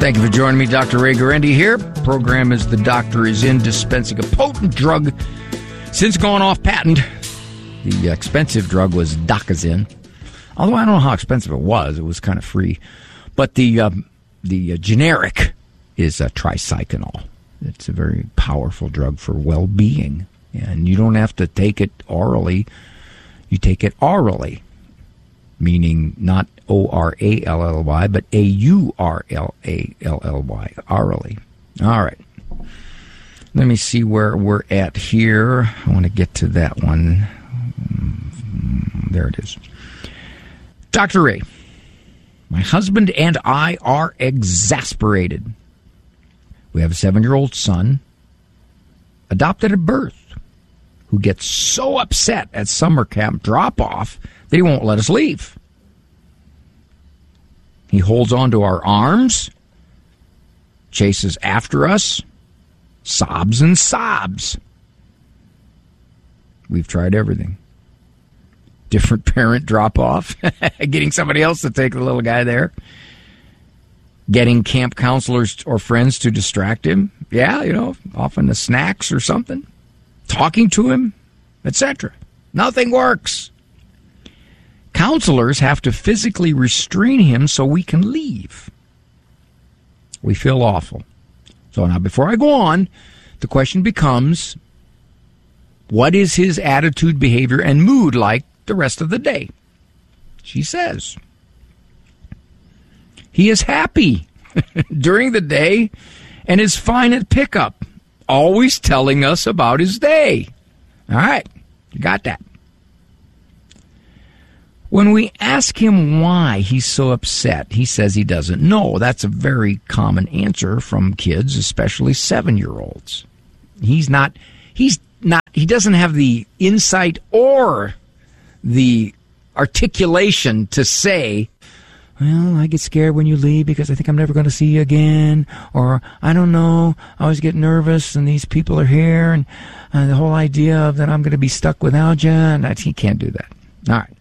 Thank you for joining me. Dr. Ray Guarendi here. Program is The Doctor Is In, dispensing a potent drug since gone off patent. The expensive drug was Dacazin. Although I don't know how expensive it was. It was kind of free. But the generic is tricyclinol. It's a very powerful drug for well-being. And you don't have to take it orally. You take it aurally, meaning not O-R-A-L-L-Y, but A-U-R-L-A-L-L-Y, aurally. All right. Let me see where we're at here. I want to get to that one. There it is. Dr. Ray, my husband and I are exasperated. We have a 7-year-old son, adopted at birth, who gets so upset at summer camp drop-off that he won't let us leave. He holds on to our arms, chases after us, sobs and sobs. We've tried everything. Different parent drop-off, getting somebody else to take the little guy there, getting camp counselors or friends to distract him. Yeah, often the snacks or something. Talking to him, etc. Nothing works. Counselors have to physically restrain him so we can leave. We feel awful. So now before I go on, the question becomes, what is his attitude, behavior, and mood like the rest of the day? She says he is happy during the day and is fine at pickup, always telling us about his day. All right, you got that. When we ask him why he's so upset, he says he doesn't know. That's a very common answer from kids, especially 7-year-olds. He doesn't have the insight or the articulation to say, well, I get scared when you leave because I think I'm never going to see you again. Or, I don't know, I always get nervous and these people are here and the whole idea of that I'm going to be stuck without you. And he can't do that. All right.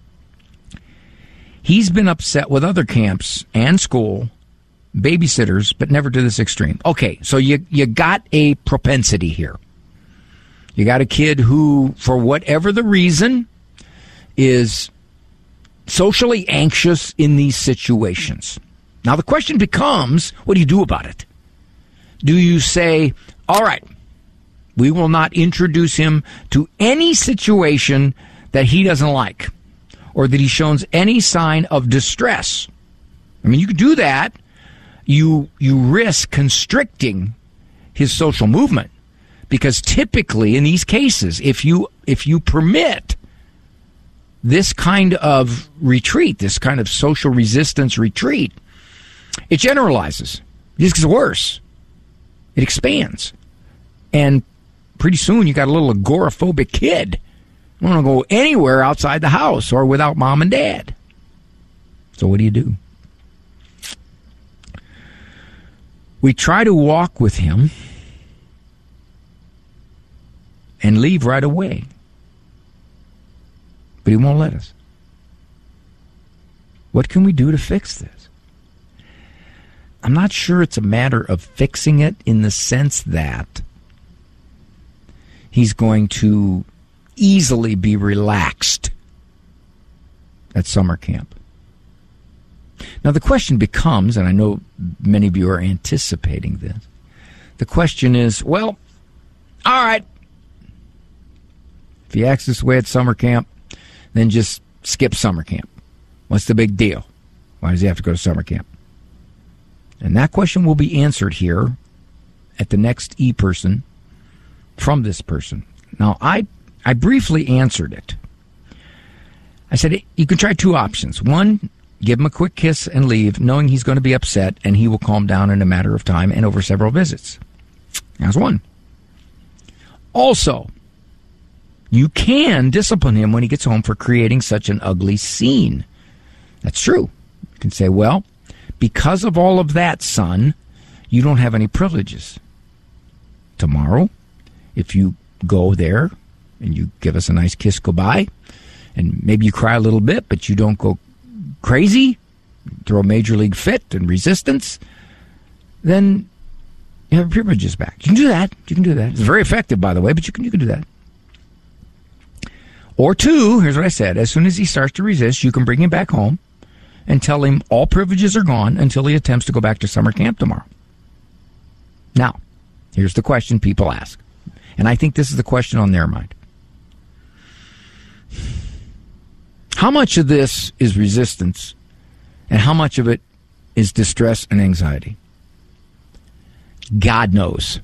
He's been upset with other camps and school, babysitters, but never to this extreme. Okay, so you got a propensity here. You got a kid who, for whatever the reason, is socially anxious in these situations. Now, the question becomes, what do you do about it? Do you say, all right, we will not introduce him to any situation that he doesn't like or that he shows any sign of distress? I mean, you could do that. You risk constricting his social movement because typically in these cases, if you permit this kind of retreat, this kind of social resistance retreat, it generalizes. It just gets worse. It expands. And pretty soon you got a little agoraphobic kid. You want to go anywhere outside the house or without mom and dad. So what do? We try to walk with him and leave right away. But he won't let us. What can we do to fix this? I'm not sure it's a matter of fixing it in the sense that he's going to easily be relaxed at summer camp. Now the question becomes, and I know many of you are anticipating this, the question is, well, all right, if he acts this way at summer camp, then just skip summer camp. What's the big deal? Why does he have to go to summer camp? And that question will be answered here at the next e-person from this person. Now, I briefly answered it. I said, you can try two options. One, give him a quick kiss and leave, knowing he's going to be upset, and he will calm down in a matter of time and over several visits. That's one. Also, you can discipline him when he gets home for creating such an ugly scene. That's true. You can say, well, because of all of that, son, you don't have any privileges. Tomorrow, if you go there and you give us a nice kiss goodbye, and maybe you cry a little bit, but you don't go crazy, throw a major league fit and resistance, then you have privileges back. You can do that. You can do that. It's very effective, by the way, but you can do that. Or two, here's what I said. As soon as he starts to resist, you can bring him back home and tell him all privileges are gone until he attempts to go back to summer camp tomorrow. Now, here's the question people ask. And I think this is the question on their mind. How much of this is resistance and how much of it is distress and anxiety? God knows.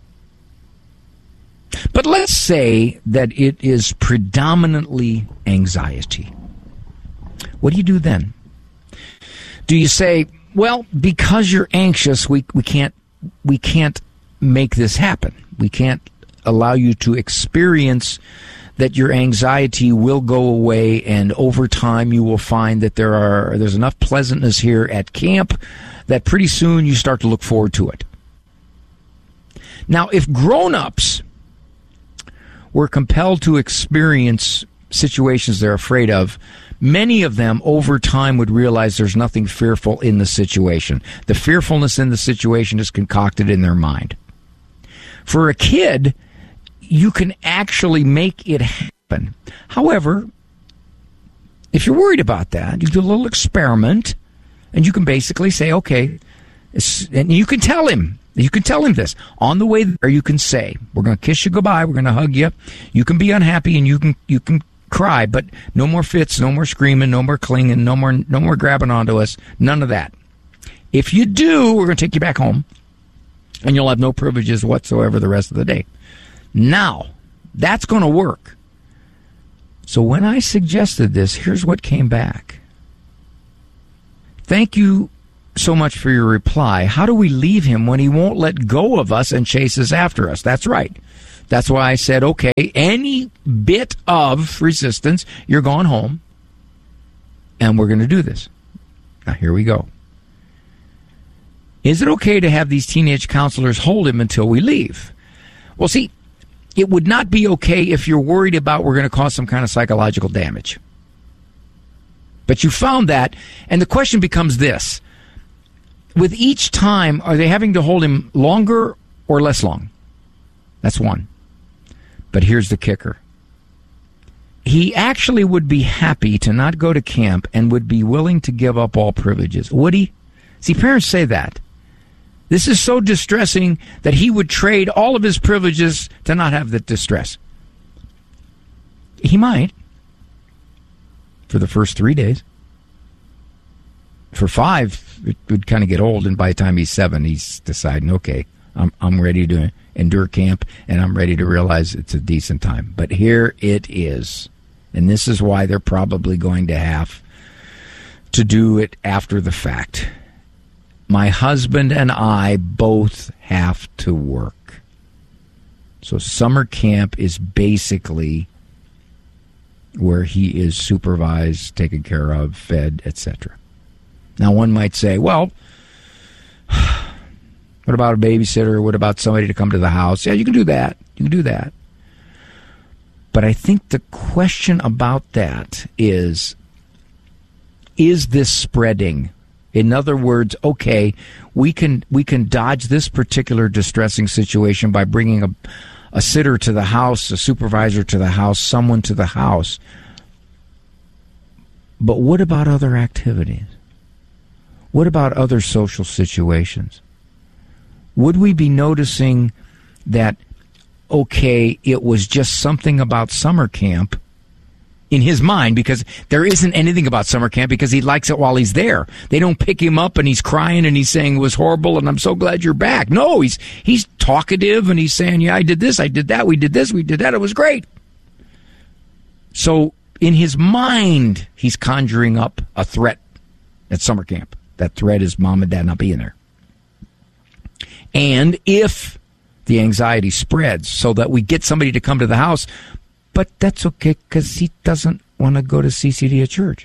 But let's say that it is predominantly anxiety. What do you do then? Do you say, well, because you're anxious, we can't make this happen. We can't allow you to experience that your anxiety will go away, and over time you will find that there's enough pleasantness here at camp that pretty soon you start to look forward to it. Now, if grown-ups were compelled to experience situations they're afraid of, many of them over time would realize there's nothing fearful in the situation. The fearfulness in the situation is concocted in their mind. For a kid, you can actually make it happen. However, if you're worried about that, you do a little experiment, and you can basically say, okay, and you can tell him. You can tell him this. On the way there, you can say, we're going to kiss you goodbye, we're going to hug you. You can be unhappy and you can cry, but no more fits, no more screaming, no more clinging, no more grabbing onto us, none of that. If you do, we're going to take you back home, and you'll have no privileges whatsoever the rest of the day. Now, that's going to work. So when I suggested this, here's what came back. Thank you so much for your reply. How do we leave him when he won't let go of us and chases after us? That's right. That's why I said, okay, any bit of resistance, you're going home, and we're going to do this. Now, here we go. Is it okay to have these teenage counselors hold him until we leave? Well, see, it would not be okay if you're worried about we're going to cause some kind of psychological damage. But you found that, and the question becomes this. With each time, are they having to hold him longer or less long? That's one. But here's the kicker. He actually would be happy to not go to camp and would be willing to give up all privileges. Would he? See, parents say that. This is so distressing that he would trade all of his privileges to not have the distress. He might. For the first 3 days. For 5, it would kind of get old, and by the time he's 7, he's deciding, okay, I'm ready to endure camp, and I'm ready to realize it's a decent time. But here it is, and this is why they're probably going to have to do it after the fact. My husband and I both have to work. So summer camp is basically where he is supervised, taken care of, fed, etc. Now, one might say, well, what about a babysitter? What about somebody to come to the house? Yeah, you can do that. You can do that. But I think the question about that is this spreading? In other words, okay, we can dodge this particular distressing situation by bringing a sitter to the house, a supervisor to the house, someone to the house. But what about other activities? What about other social situations? Would we be noticing that, okay, it was just something about summer camp in his mind, because there isn't anything about summer camp because he likes it while he's there. They don't pick him up and he's crying and he's saying it was horrible and I'm so glad you're back. No, he's talkative and he's saying, yeah, I did this, I did that, we did this, we did that, it was great. So in his mind, he's conjuring up a threat at summer camp. That threat is mom and dad not being there. And if the anxiety spreads so that we get somebody to come to the house, but that's okay because he doesn't want to go to CCD at church.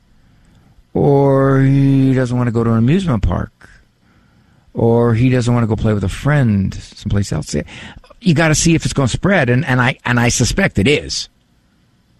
Or he doesn't want to go to an amusement park. Or he doesn't want to go play with a friend someplace else. You got to see if it's going to spread, and I suspect it is.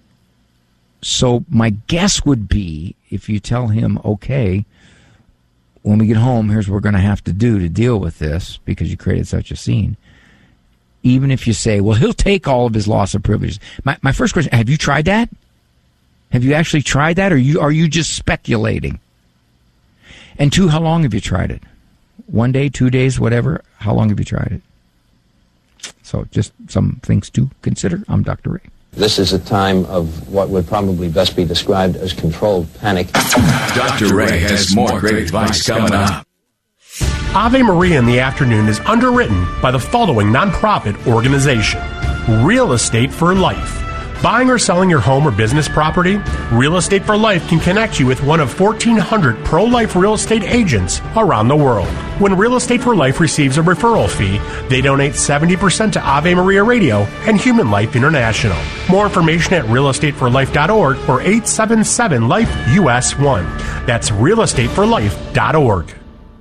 So my guess would be, if you tell him, okay, when we get home, here's what we're going to have to do to deal with this because you created such a scene. Even if you say, well, he'll take all of his loss of privileges. My first question, have you tried that? Have you actually tried that, or are you just speculating? And two, how long have you tried it? 1 day, 2 days, whatever? How long have you tried it? So just some things to consider. I'm Dr. Ray. This is a time of what would probably best be described as controlled panic. Dr. Ray has more great advice coming up. Ave Maria in the Afternoon is underwritten by the following nonprofit organization: Real Estate for Life. Buying or selling your home or business property? Real Estate for Life can connect you with one of 1,400 pro-life real estate agents around the world. When Real Estate for Life receives a referral fee, they donate 70% to Ave Maria Radio and Human Life International. More information at realestateforlife.org or 877-LIFE-US1. That's realestateforlife.org.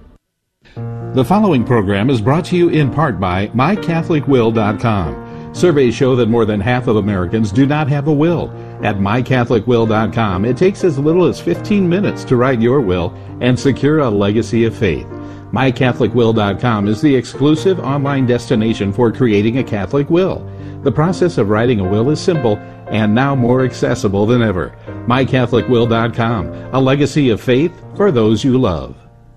The following program is brought to you in part by MyCatholicWill.com. Surveys show that more than half of Americans do not have a will. At MyCatholicWill.com, it takes as little as 15 minutes to write your will and secure a legacy of faith. MyCatholicWill.com is the exclusive online destination for creating a Catholic will. The process of writing a will is simple and now more accessible than ever. MyCatholicWill.com, a legacy of faith for those you love.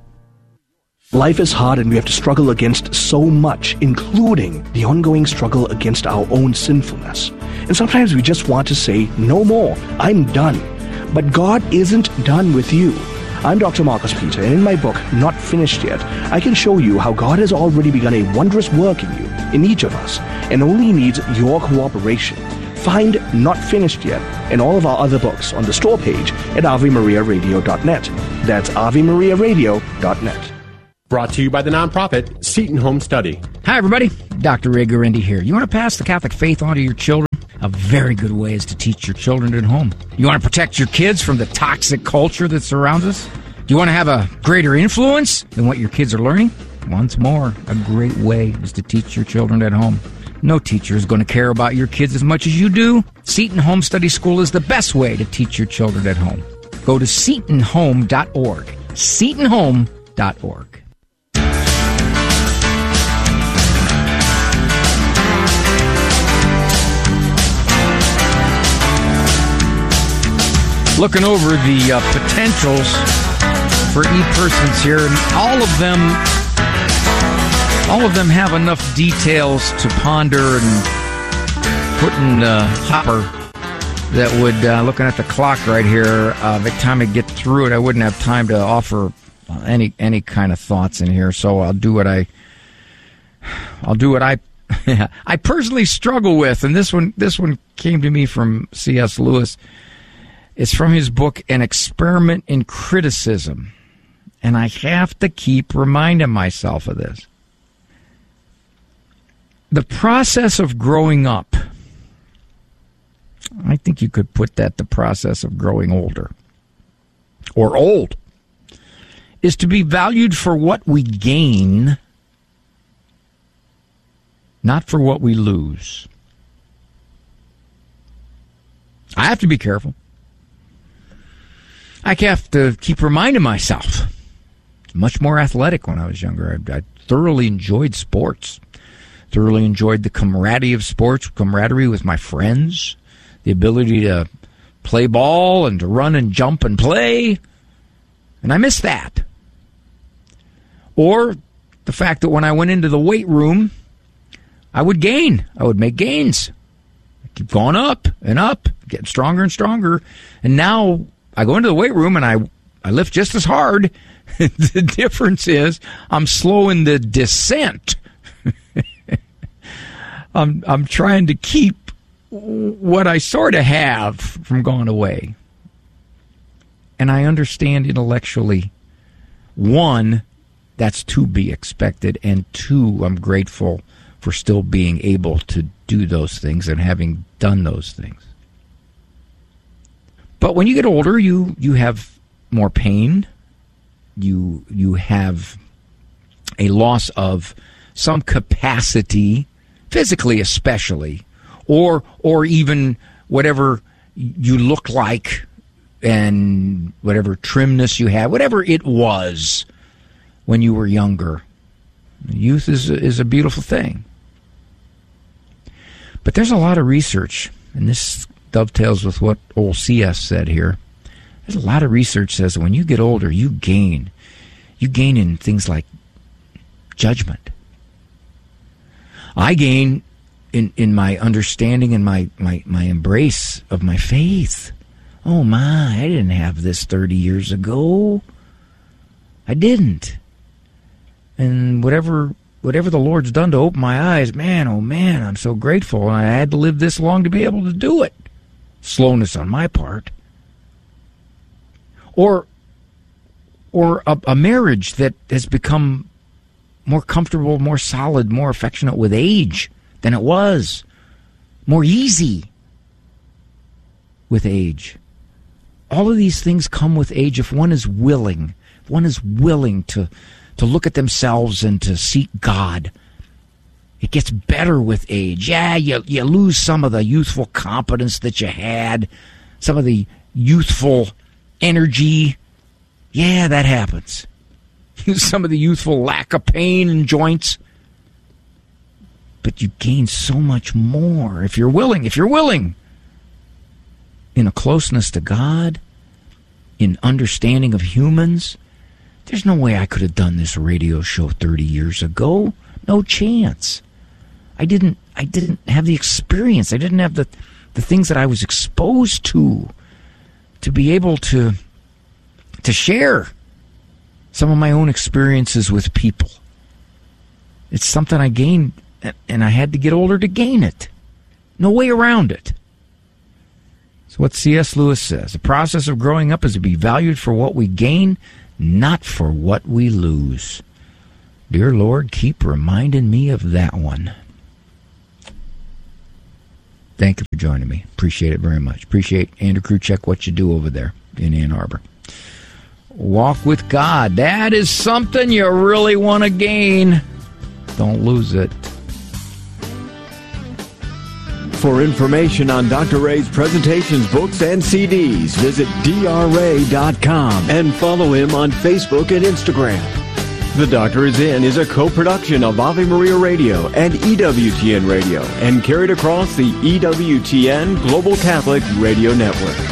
Life is hard and we have to struggle against so much, including the ongoing struggle against our own sinfulness. And sometimes we just want to say, no more, I'm done. But God isn't done with you. I'm Dr. Marcus Peter, and in my book, Not Finished Yet, I can show you how God has already begun a wondrous work in you, in each of us, and only needs your cooperation. Find Not Finished Yet and all of our other books on the store page at AveMariaRadio.net. That's AveMariaRadio.net. Brought to you by the nonprofit Seton Home Study. Hi, everybody. Dr. Ray Guarendi here. You want to pass the Catholic faith on to your children? A very good way is to teach your children at home. You want to protect your kids from the toxic culture that surrounds us? Do you want to have a greater influence than what your kids are learning? Once more, a great way is to teach your children at home. No teacher is going to care about your kids as much as you do. Seton Home Study School is the best way to teach your children at home. Go to SetonHome.org. SetonHome.org. Looking over the potentials for e-persons here, and all of them have enough details to ponder and put in the hopper that would, looking at the clock right here, by the time I get through it, I wouldn't have time to offer any kind of thoughts in here. So I'll do what I I personally struggle with, and this one came to me from C.S. Lewis. It's from his book, An Experiment in Criticism. And I have to keep reminding myself of this. The process of growing up, I think you could put that the process of growing older, or old, is to be valued for what we gain, not for what we lose. I have to be careful. I have to keep reminding myself. Much more athletic when I was younger. I thoroughly enjoyed sports. Thoroughly enjoyed the camaraderie of sports, camaraderie with my friends, the ability to play ball and to run and jump and play. And I miss that. Or the fact that when I went into the weight room, I would gain. I would make gains. I keep going up and up, getting stronger and stronger. And now I go into the weight room and I lift just as hard. The difference is I'm slowing the descent. I'm trying to keep what I sort of have from going away. And I understand intellectually, one, that's to be expected, and two, I'm grateful for still being able to do those things and having done those things. But when you get older, you have more pain. You have a loss of some capacity, physically especially, or even whatever you look like and whatever trimness you have, whatever it was when you were younger. Youth is a beautiful thing. But there's a lot of research, and this dovetails with what old C.S. said here. There's a lot of research says that when you get older, you gain in things like judgment. I gain in my understanding and my embrace of my faith. Oh my, I didn't have this 30 years ago. I didn't. And whatever the Lord's done to open my eyes, man, oh man, I'm so grateful. And I had to live this long to be able to do it. Slowness on my part. Or a marriage that has become more comfortable, more solid, more affectionate with age than it was. More easy with age. All of these things come with age if one is willing. If one is willing to look at themselves and to seek God. It gets better with age. Yeah, you lose some of the youthful competence that you had, some of the youthful energy. Yeah, that happens. Some of the youthful lack of pain in joints. But you gain so much more if you're willing. If you're willing. In a closeness to God, in understanding of humans. There's no way I could have done this radio show 30 years ago. No chance. I didn't have the experience. I didn't have the things that I was exposed to be able to share some of my own experiences with people. It's something I gained, and I had to get older to gain it. No way around it. So what C.S. Lewis says, the process of growing up is to be valued for what we gain, not for what we lose. Dear Lord, keep reminding me of that one. Thank you for joining me. Appreciate it very much. Appreciate, Andrew Kruchek, what you do over there in Ann Arbor. Walk with God. That is something you really want to gain. Don't lose it. For information on Dr. Ray's presentations, books, and CDs, visit drray.com and follow him on Facebook and Instagram. The Doctor Is In is a co-production of Ave Maria Radio and EWTN Radio and carried across the EWTN Global Catholic Radio Network.